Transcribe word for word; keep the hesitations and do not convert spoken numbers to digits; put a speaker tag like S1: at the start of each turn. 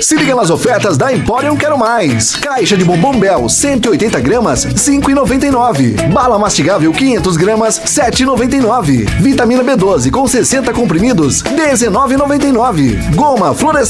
S1: Se liga nas ofertas da Emporium Quero Mais. Caixa de bombom Bel, cento e oitenta gramas, cinco reais e noventa e nove centavos. Bala mastigável, quinhentas gramas, sete reais e noventa e nove centavos. Vitamina B doze com sessenta comprimidos, dezenove reais e noventa e nove centavos. Goma Florestal